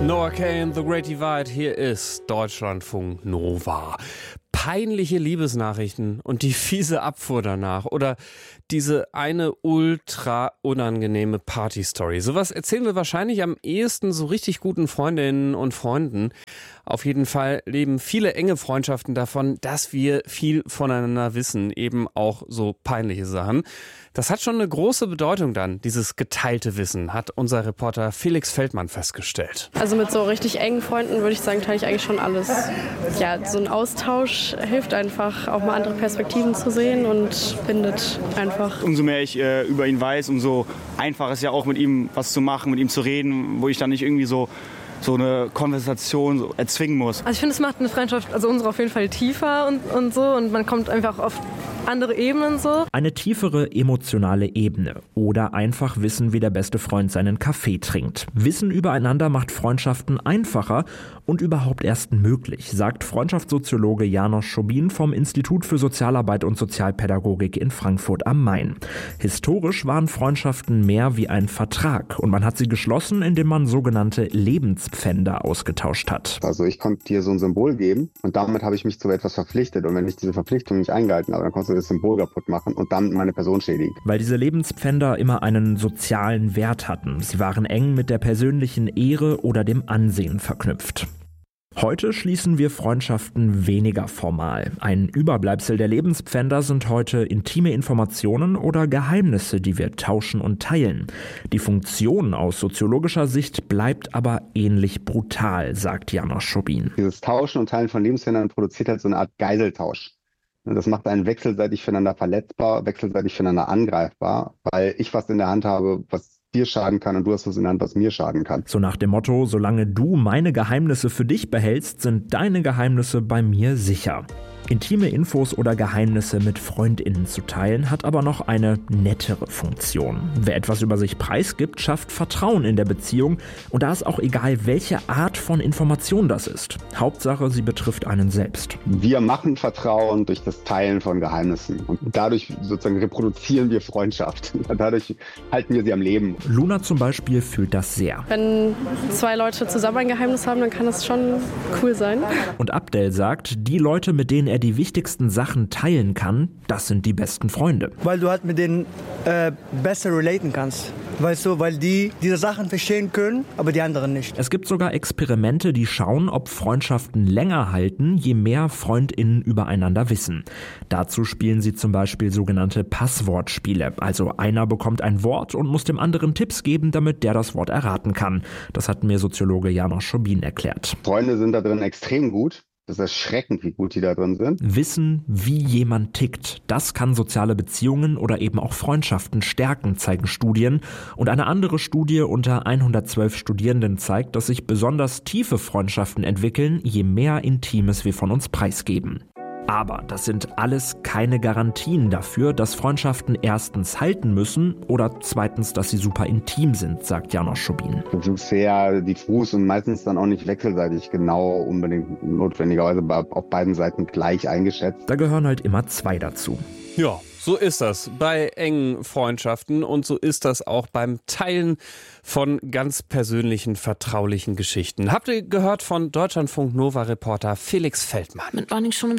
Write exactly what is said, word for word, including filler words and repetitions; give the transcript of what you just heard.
Noah Kahan, The Great Divide, hier ist Deutschlandfunk Nova. Peinliche Liebesnachrichten und die fiese Abfuhr danach oder diese eine ultra unangenehme Partystory. Sowas erzählen wir wahrscheinlich am ehesten so richtig guten Freundinnen und Freunden. Auf jeden Fall leben viele enge Freundschaften davon, dass wir viel voneinander wissen, eben auch so peinliche Sachen. Das hat schon eine große Bedeutung dann, dieses geteilte Wissen, hat unser Reporter Felix Feldmann festgestellt. Also mit so richtig engen Freunden würde ich sagen, teile ich eigentlich schon alles. Ja, so ein Austausch hilft einfach, auch mal andere Perspektiven zu sehen und bindet einfach. Umso mehr ich äh, über ihn weiß, umso einfacher ist ja auch mit ihm was zu machen, mit ihm zu reden, wo ich dann nicht irgendwie so so eine Konversation so erzwingen muss. Also ich finde, es macht eine Freundschaft, also unsere auf jeden Fall tiefer und, und so und man kommt einfach auf andere Ebenen so. Eine tiefere emotionale Ebene oder einfach wissen, wie der beste Freund seinen Kaffee trinkt. Wissen übereinander macht Freundschaften einfacher und überhaupt erst möglich, sagt Freundschaftssoziologe János Schobin vom Institut für Sozialarbeit und Sozialpädagogik in Frankfurt am Main. Historisch waren Freundschaften mehr wie ein Vertrag und man hat sie geschlossen, indem man sogenannte Lebenspfänder ausgetauscht hat. Also ich konnte dir so ein Symbol geben und damit habe ich mich zu etwas verpflichtet und wenn ich diese Verpflichtung nicht eingehalten habe, dann konntest du das Symbol kaputt machen und damit meine Person schädigen. Weil diese Lebenspfänder immer einen sozialen Wert hatten. Sie waren eng mit der persönlichen Ehre oder dem Ansehen verknüpft. Heute schließen wir Freundschaften weniger formal. Ein Überbleibsel der Lebenspfänder sind heute intime Informationen oder Geheimnisse, die wir tauschen und teilen. Die Funktion aus soziologischer Sicht bleibt aber ähnlich brutal, sagt János Schobin. Dieses Tauschen und Teilen von Lebenspfändern produziert halt so eine Art Geiseltausch. Das macht einen wechselseitig füreinander verletzbar, wechselseitig füreinander angreifbar, weil ich was in der Hand habe, was dir schaden kann und du hast was in der Hand, was mir schaden kann. So nach dem Motto, solange du meine Geheimnisse für dich behältst, sind deine Geheimnisse bei mir sicher. Intime Infos oder Geheimnisse mit FreundInnen zu teilen, hat aber noch eine nettere Funktion. Wer etwas über sich preisgibt, schafft Vertrauen in der Beziehung und da ist auch egal, welche Art von Information das ist. Hauptsache, sie betrifft einen selbst. Wir machen Vertrauen durch das Teilen von Geheimnissen und dadurch sozusagen reproduzieren wir Freundschaft. Dadurch halten wir sie am Leben. Luna zum Beispiel fühlt das sehr. Wenn zwei Leute zusammen ein Geheimnis haben, dann kann das schon cool sein. Und Abdel sagt, die Leute, mit denen er die wichtigsten Sachen teilen kann, das sind die besten Freunde. Weil du halt mit denen äh, besser relaten kannst. Weißt du, weil die diese Sachen verstehen können, aber die anderen nicht. Es gibt sogar Experimente, die schauen, ob Freundschaften länger halten, je mehr FreundInnen übereinander wissen. Dazu spielen sie zum Beispiel sogenannte Passwortspiele. Also einer bekommt ein Wort und muss dem anderen Tipps geben, damit der das Wort erraten kann. Das hat mir Soziologe János Schobin erklärt. Freunde sind da drin extrem gut. Das ist erschreckend, wie gut die da drin sind. Wissen, wie jemand tickt, das kann soziale Beziehungen oder eben auch Freundschaften stärken, zeigen Studien. Und eine andere Studie unter hundertzwölf Studierenden zeigt, dass sich besonders tiefe Freundschaften entwickeln, je mehr Intimes wir von uns preisgeben. Aber das sind alles keine Garantien dafür, dass Freundschaften erstens halten müssen oder zweitens, dass sie super intim sind, sagt János Schobin. Das ist sehr diffus und meistens dann auch nicht wechselseitig genau unbedingt notwendigerweise auf beiden Seiten gleich eingeschätzt. Da gehören halt immer zwei dazu. Ja, so ist das bei engen Freundschaften und so ist das auch beim Teilen von ganz persönlichen, vertraulichen Geschichten. Habt ihr gehört von Deutschlandfunk Nova Reporter Felix Feldmann. Mit war nicht schon im